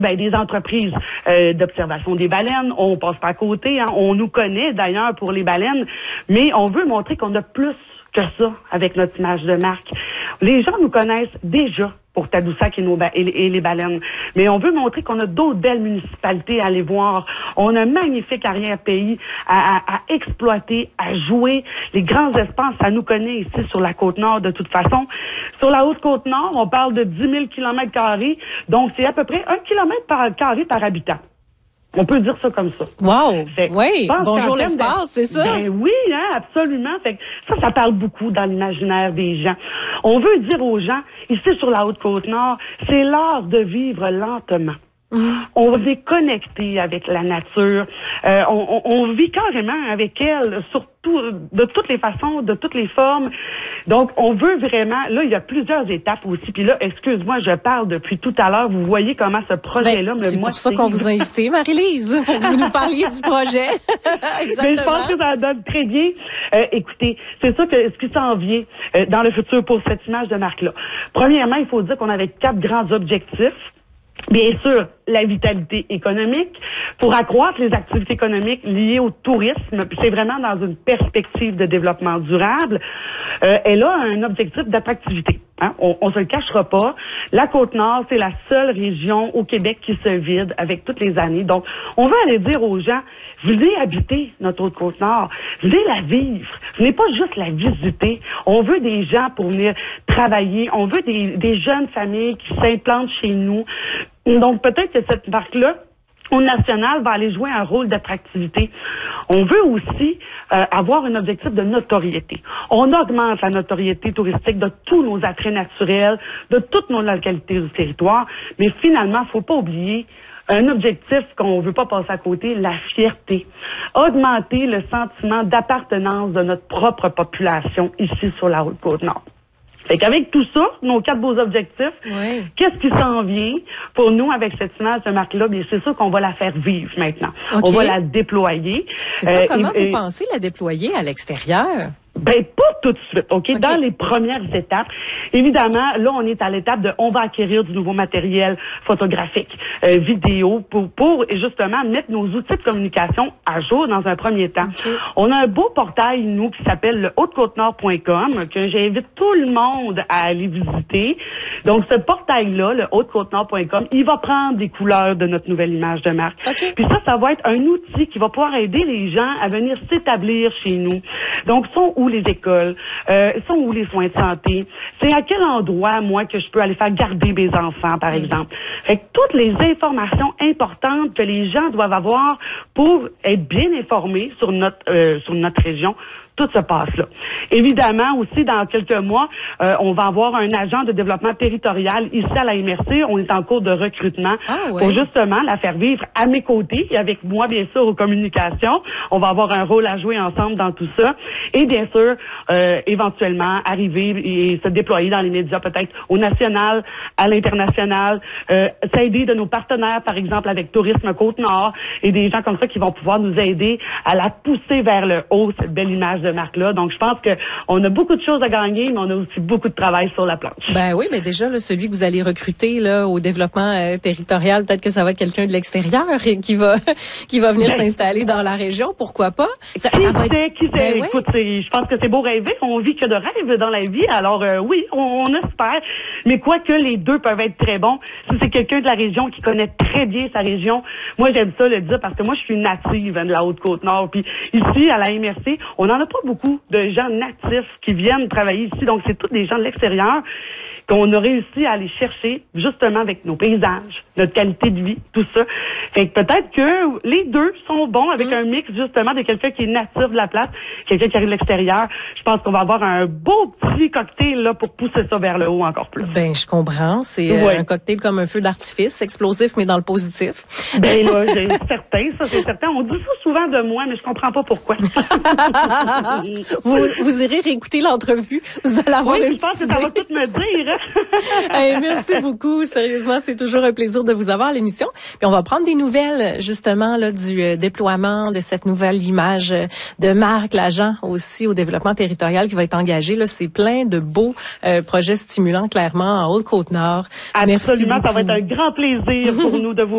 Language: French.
des entreprises d'observation des baleines. On passe pas à côté, hein. On nous connaît d'ailleurs pour les baleines, mais on veut montrer qu'on a plus que ça avec notre image de marque. Les gens nous connaissent déjà pour Tadoussac et les baleines. Mais on veut montrer qu'on a d'autres belles municipalités à aller voir. On a un magnifique arrière-pays à exploiter, à jouer. Les grands espaces, ça nous connaît ici sur la Côte-Nord de toute façon. Sur la Haute-Côte-Nord, on parle de 10 000 km², donc c'est à peu près 1 km² par habitant. On peut dire ça comme ça. Wow! Oui, bonjour l'espace, c'est ça? Ben oui, hein, absolument. Fait que ça parle beaucoup dans l'imaginaire des gens. On veut dire aux gens, ici sur la Haute-Côte-Nord, c'est l'art de vivre lentement. On est connecté avec la nature. On vit carrément avec elle, surtout de toutes les façons, de toutes les formes. Donc, on veut vraiment... Là, il y a plusieurs étapes aussi. Puis là, excuse-moi, je parle depuis tout à l'heure. Vous voyez comment ce projet-là me motive. C'est pour ça qu'on vous a invité, Marie-Lise, pour que vous nous parliez du projet. Exactement. Mais je pense que ça donne très bien. Écoutez, c'est ça que ce qui s'en vient dans le futur pour cette image de marque-là. Premièrement, il faut dire qu'on avait 4 grands objectifs. Bien sûr, la vitalité économique, pour accroître les activités économiques liées au tourisme, c'est vraiment dans une perspective de développement durable. Elle a un objectif d'attractivité. Hein? On se le cachera pas. La Côte-Nord, c'est la seule région au Québec qui se vide avec toutes les années. Donc, on veut aller dire aux gens, venez habiter notre Haute-Côte-Nord, venez la vivre, venez pas juste la visiter. On veut des gens pour venir travailler, on veut des jeunes familles qui s'implantent chez nous. Donc, peut-être que cette marque-là, au national, va aller jouer un rôle d'attractivité. On veut aussi avoir un objectif de notoriété. On augmente la notoriété touristique de tous nos attraits naturels, de toutes nos localités du territoire, mais finalement, faut pas oublier un objectif qu'on veut pas passer à côté, la fierté. Augmenter le sentiment d'appartenance de notre propre population ici sur la Haute-Côte-Nord. Fait qu'avec tout ça, nos 4 beaux objectifs, qu'est-ce qui s'en vient pour nous avec cette image de marque-là? Bien, c'est sûr qu'on va la faire vivre maintenant. Okay. On va la déployer. C'est ça, comment vous pensez la déployer à l'extérieur? Ben, pas tout de suite, OK? Dans les premières étapes. Évidemment, là, on est à l'étape de, on va acquérir du nouveau matériel photographique, vidéo, pour justement mettre nos outils de communication à jour dans un premier temps. Okay. On a un beau portail, nous, qui s'appelle le hautecôtenord.com, que j'invite tout le monde à aller visiter. Donc, ce portail-là, le hautecôtenord.com, il va prendre les couleurs de notre nouvelle image de marque. Okay. Puis ça va être un outil qui va pouvoir aider les gens à venir s'établir chez nous. Donc, sont où les écoles, sont où les soins de santé, c'est à quel endroit, moi, que je peux aller faire garder mes enfants, par exemple. Fait que toutes les informations importantes que les gens doivent avoir pour être bien informés sur notre région, tout se passe là. Évidemment, aussi, dans quelques mois, on va avoir un agent de développement territorial ici à la MRC. On est en cours de recrutement pour justement la faire vivre à mes côtés et avec moi, bien sûr, aux communications. On va avoir un rôle à jouer ensemble dans tout ça. Et bien sûr, éventuellement, arriver et se déployer dans les médias, peut-être au national, à l'international, s'aider de nos partenaires, par exemple, avec Tourisme Côte-Nord et des gens comme ça qui vont pouvoir nous aider à la pousser vers le haut, cette belle image de marque-là. Donc, je pense qu'on a beaucoup de choses à gagner, mais on a aussi beaucoup de travail sur la planche. Ben oui, mais déjà, là, celui que vous allez recruter là au développement territorial, peut-être que ça va être quelqu'un de l'extérieur qui va venir s'installer dans la région. Pourquoi pas? Qui sait? Écoute, je pense que c'est beau rêver. On vit que de rêves dans la vie. Alors, oui, on espère. Mais quoique les deux peuvent être très bons, si c'est quelqu'un de la région qui connaît très bien sa région, moi, j'aime ça le dire parce que moi, je suis native de la Haute-Côte-Nord. Puis ici, à la MRC, on n'en a pas beaucoup de gens natifs qui viennent travailler ici. Donc, c'est tous des gens de l'extérieur qu'on a réussi à aller chercher, justement, avec nos paysages, notre qualité de vie, tout ça. Fait que peut-être que les deux sont bons avec un mix, justement, de quelqu'un qui est natif de la place, quelqu'un qui arrive de l'extérieur. Je pense qu'on va avoir un beau petit cocktail, là, pour pousser ça vers le haut encore plus. Ben, je comprends. C'est un cocktail comme un feu d'artifice, explosif, mais dans le positif. Ben, là, c'est certain. On dit ça souvent de moi, mais je comprends pas pourquoi. vous irez réécouter l'entrevue. Vous allez avoir une je pense que ça va tout me dire. Hey, merci beaucoup. Sérieusement, c'est toujours un plaisir de vous avoir à l'émission. Puis on va prendre des nouvelles, justement, là, du déploiement de cette nouvelle image de marque, l'agent aussi au développement territorial qui va être engagé. Là, c'est plein de beaux projets stimulants, clairement, en Haute-Côte-Nord. Absolument, ça va être un grand plaisir pour nous de vous